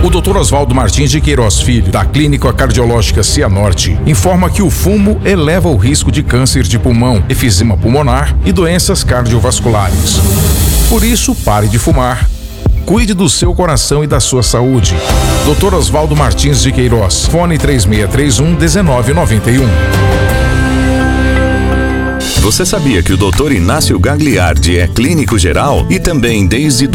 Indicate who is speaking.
Speaker 1: O Dr. Oswaldo Martins de Queiroz Filho, da Clínica Cardiológica Cianorte, informa que o fumo eleva o risco de câncer de pulmão, efizema pulmonar e doenças cardiovasculares. Por isso, pare de fumar. Cuide do seu coração e da sua saúde. Dr. Oswaldo Martins de Queiroz, fone 3631-1991.
Speaker 2: Você sabia que o Dr. Inácio Gagliardi é clínico geral e também desde